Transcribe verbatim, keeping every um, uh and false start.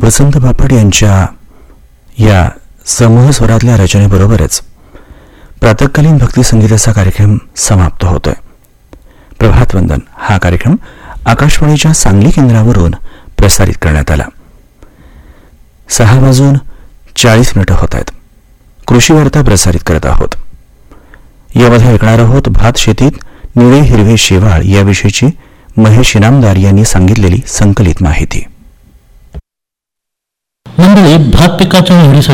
वसंत बापट यांच्या या समूह स्वरातल्या रचनेबरोबरच प्रातःकालीन भक्ती संगीताचा कार्यक्रम समाप्त होतोय. प्रभातवंदन हा कार्यक्रम आकाशवाणीच्या सांगली केंद्रावरून प्रसारित करण्यात आला. सहा वाजून चाळीस मिनिटं होत आहेत. कृषी वार्ता प्रसारित करत आहोत. यामध्ये ऐकणार आहोत भात शेतीत निळे हिरवे शेवाळ याविषयीची महेश इनामदार यांनी सांगितलेली संकलित माहिती. मंडळी, भात पिकाच्या निवडीसाठी